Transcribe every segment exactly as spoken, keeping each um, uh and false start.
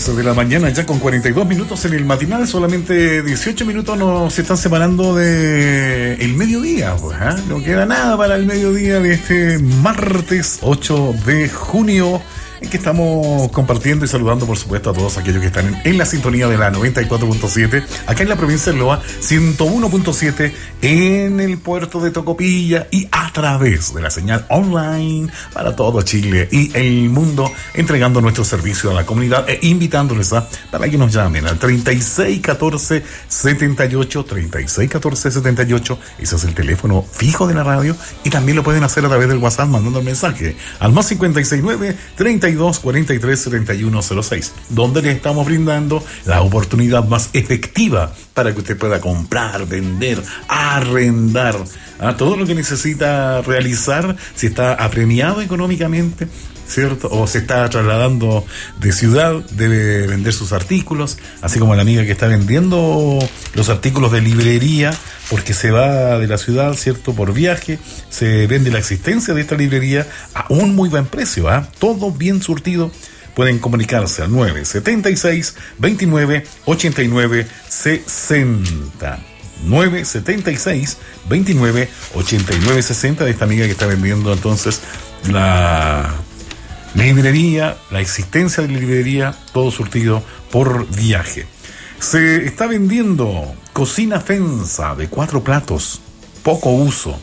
diez de la mañana, ya con cuarenta y dos minutos en el matinal. Solamente dieciocho minutos nos están separando de el mediodía, pues, ¿eh? No queda nada para el mediodía de este martes ocho de junio, en que estamos compartiendo y saludando, por supuesto, a todos aquellos que están en, en la sintonía de la noventa y cuatro punto siete, acá en la provincia de Loa, ciento uno punto siete en el puerto de Tocopilla, y a través de la señal online para todo Chile y el mundo, entregando nuestro servicio a la comunidad e invitándoles a para que nos llamen al treinta y seis catorce setenta y ocho, treinta y seis catorce setenta y ocho. Ese es el teléfono fijo de la radio, y también lo pueden hacer a través del WhatsApp mandando el mensaje al más cincuenta y seis nueve, treinta y dos, cuarenta y tres, setenta y uno cero seis, donde le estamos brindando la oportunidad más efectiva para que usted pueda comprar, vender, arrendar, a todo lo que necesita realizar, si está apremiado económicamente, ¿cierto? O se está trasladando de ciudad, debe vender sus artículos, así como la amiga que está vendiendo los artículos de librería, porque se va de la ciudad, ¿cierto? Por viaje, se vende la existencia de esta librería a un muy buen precio, ¿ah? ¿eh? Todo bien surtido. Pueden comunicarse al nueve setenta y seis, veintinueve, ochenta y nueve, sesenta. nueve setenta y seis, veintinueve, ochenta y nueve, sesenta, de esta amiga que está vendiendo entonces la librería, la existencia de la librería, todo surtido por viaje. Se está vendiendo cocina Fensa de cuatro platos, poco uso,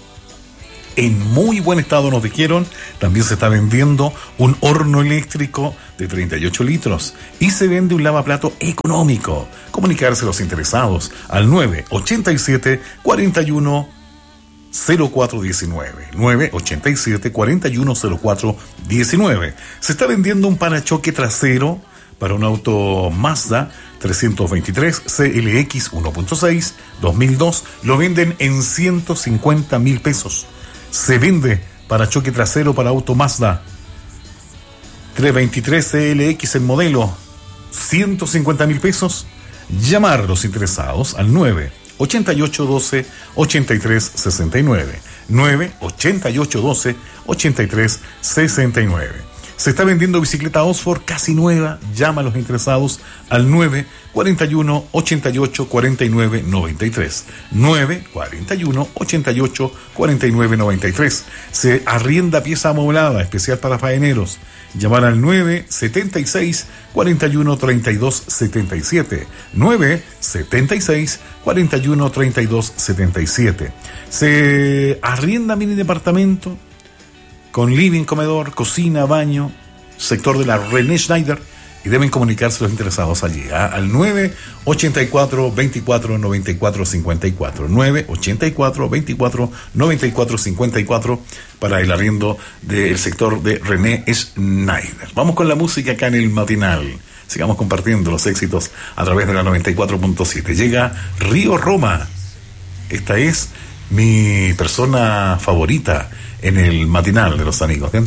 en muy buen estado, nos dijeron. También se está vendiendo un horno eléctrico de treinta y ocho litros, y se vende un lavaplato económico. Comunicarse a los interesados al nueve ochenta y siete, cuarenta y uno, cero cuatro diecinueve, nueve ochenta y siete, cuarenta y uno, cero cuatro diecinueve. Se está vendiendo un parachoque trasero para un auto Mazda trescientos veintitrés C L X uno punto seis dos mil dos. Lo venden en ciento cincuenta mil pesos. Se vende parachoque trasero para auto Mazda trescientos veintitrés C L X, el modelo, ciento cincuenta mil pesos. Llamar a los interesados al nueve ochenta y ocho, doce, ochenta y tres, sesenta y nueve, nueve ochenta y ocho, doce, ochenta y tres, sesenta y nueve. Se está vendiendo bicicleta Oxford casi nueva. Llama a los interesados al nueve cuarenta y uno, ochenta y ocho, cuarenta y nueve, noventa y tres, nueve cuarenta y uno, ochenta y ocho, cuarenta y nueve, noventa y tres. Se arrienda pieza amoblada especial para faeneros. Llamar al nueve setenta y seis, cuarenta y uno, treinta y dos, setenta y siete, nueve setenta y seis, cuarenta y uno, treinta y dos, setenta y siete. Se arrienda mini departamento con living, comedor, cocina, baño, sector de la René Schneider, y deben comunicarse los interesados allí, ¿eh? Al nueve ochenta y cuatro, veinticuatro, noventa y cuatro, cincuenta y cuatro, nueve ochenta y cuatro, veinticuatro, noventa y cuatro, cincuenta y cuatro, para el arriendo del sector de René Schneider. Vamos con la música acá en el matinal. Sigamos compartiendo los éxitos a través de la noventa y cuatro punto siete. Llega Río Roma. Esta es mi persona favorita en el matinal de los amigos.